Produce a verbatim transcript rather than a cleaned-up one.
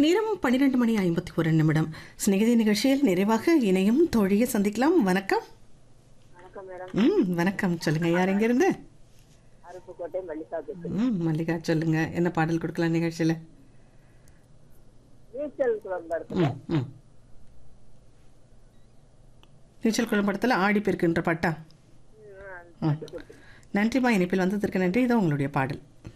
நேரம் பன்னிரண்டு மணி ஐம்பத்தி ஒரு நிமிடம். ஸ்நேகிதி நிகழ்ச்சியில் நிறைவாக இணையும் தோழியை சந்திக்கலாம். வணக்கம். வணக்கம் மேடம். ம் வணக்கம். சொல்லுங்க, யார் எங்கிருந்து? அருப்புக்கோட்டை மல்லிகா பேசுறேன். ம் மல்லிகா, சொல்லுங்க, என்ன பாடல் கொடுக்கலாம் நிகழ்ச்சியில்? நீச்சல் குளம் படத்துல ம் ம் நீச்சல் குளம் படத்தில் ஆடி பெருக்குன்ற பாட்டா? ம், அந்த பாட்டு கொடுத்துருங்க. நன்றிமா, இணைப்பில் வந்ததற்கு நன்றி. இதோ உங்களுடைய பாடல்.